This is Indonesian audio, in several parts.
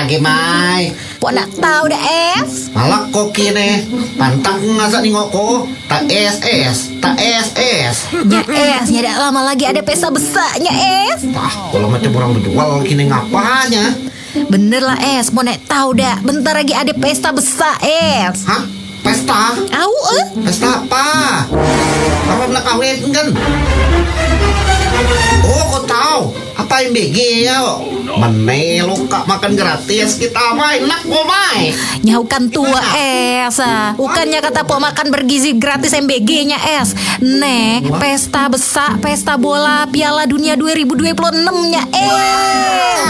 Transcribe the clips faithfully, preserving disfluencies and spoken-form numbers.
lagi, Mai? Pok nak tahu dah es. Malah koki nih. Pantang ngasak nih ngoko. Tak es es, tak es es. Nya es, nya dah lama lagi ada pesta besarnya es. Wah, kalau macam orang berjual kini ngapanya? Bener lah es, mau nek tahu dah. Bentar lagi ada pesta besar es. Hah? Pesta? Au eh? Pesta apa? Orang nak kawin kan? Oh, kau tahu? Apa M B G-nya kok? Mana lo kak makan gratis kita main nak kok mai? Nyaukan tua es ah. Bukannya kata pok makan bergizi gratis M B G-nya es. Nek, pesta besar, pesta bola Piala Dunia dua ribu dua puluh enam-nya es.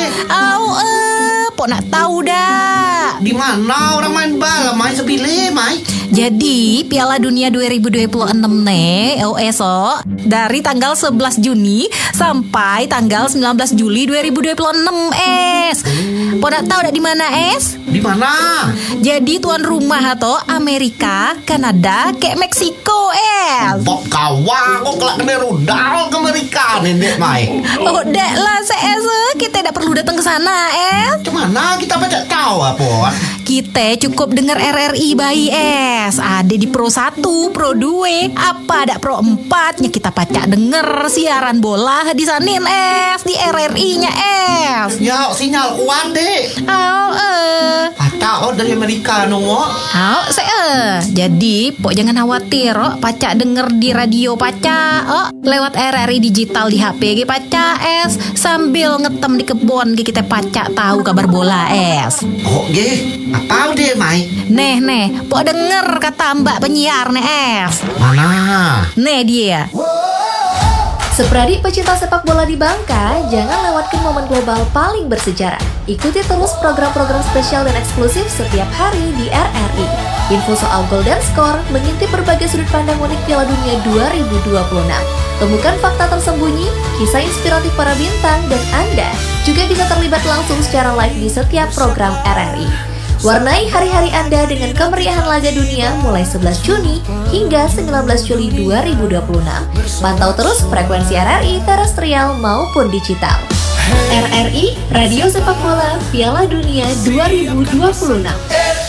Au eh, pok nak tahu dah. Di mana orang main bola main sebile mai? Jadi Piala Dunia dua ribu dua puluh enam nih, oh esok dari tanggal sebelas Juni sampai tanggal sembilan belas Juli dua ribu dua puluh enam es. Pok nak tahu dah di mana es? Di mana? Jadi tuan rumah atau Amerika, Kanada, kayak Meksiko es. Bok kawan kok kelak kena rudal ke Amerika nih dek mai. Oh dek lah se es, kita tidak perlu datang ke sana es. Cemana kita baca tahu apa? Kita cukup dengar R R I bayi es. Ada di Pro satu, Pro dua, apa ada Pro empat nya kita pacak denger siaran bola di sanin es, di R R I-nya es. Ya sinyal kuat dek. Oh eh. Atau dari Amerika nunggu. Oh se eh. Jadi pok jangan khawatir, oh pacak denger di radio pacak, oh lewat R R I digital di H P ge pacak es, sambil ngetem di kebon ge kita pacak tahu kabar bola es. Oh ge. Apa deh mai? Neh neh, pok denger kata mbak penyiar nih es. Mana? Nih dia. Sepradik pecinta sepak bola di Bangka, jangan lewatkan momen global paling bersejarah. Ikuti terus program-program spesial dan eksklusif setiap hari di R R I. Info soal gol dan skor, mengintip berbagai sudut pandang unik Piala Dunia dua ribu dua puluh enam. Temukan fakta tersembunyi, kisah inspiratif para bintang, dan Anda juga bisa terlibat langsung secara live di setiap program R R I. Warnai hari-hari Anda dengan kemeriahan laga dunia mulai sebelas Juni hingga sembilan belas Juli dua ribu dua puluh enam. Pantau terus frekuensi R R I terestrial maupun digital. R R I, Radio Sepak Bola Piala Dunia dua ribu dua puluh enam.